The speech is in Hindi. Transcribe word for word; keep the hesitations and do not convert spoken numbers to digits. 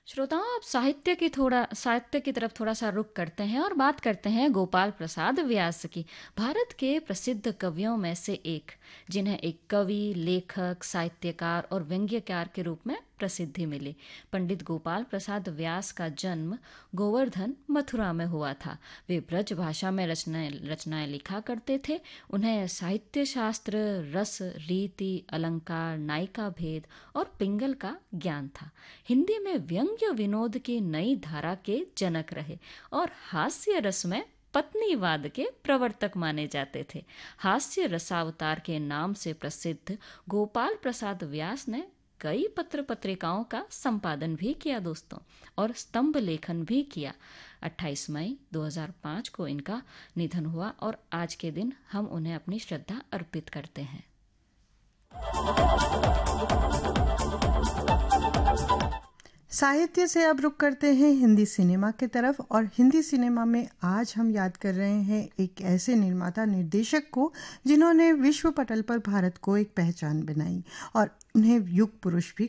श्रोताओं, अब साहित्य की थोड़ा साहित्य की तरफ थोड़ा सा रुख करते हैं और बात करते हैं गोपाल प्रसाद व्यास की। भारत के प्रसिद्ध कवियों में से एक, जिन्हें एक कवि, लेखक, साहित्यकार और व्यंग्यकार के रूप में प्रसिद्धि मिली। पंडित गोपाल प्रसाद व्यास का जन्म गोवर्धन, मथुरा में हुआ था। वे ब्रज भाषा में रचनाएं रचनाएं लिखा करते थे। उन्हें साहित्य शास्त्र, रस, रीति, अलंकार, नायिका भेद और पिंगल का ज्ञान था। हिंदी में व्यंग्य विनोद की नई धारा के जनक रहे और हास्य रस में पत्नीवाद के प्रवर्तक माने जाते थे। हास्य रसावतार के नाम से प्रसिद्ध गोपाल प्रसाद व्यास ने कई पत्र पत्रिकाओं का संपादन भी किया दोस्तों, और स्तंभ लेखन भी किया। अट्ठाईस मई दो हज़ार पाँच को इनका निधन हुआ और आज के दिन हम उन्हें अपनी श्रद्धा अर्पित करते हैं। साहित्य से अब रुक करते हैं हिंदी सिनेमा की तरफ, और हिंदी सिनेमा में आज हम याद कर रहे हैं एक ऐसे निर्माता निर्देशक को जिन्होंने विश्व पटल पर भारत को एक पहचान बनाई और उन्हें युग पुरुष भी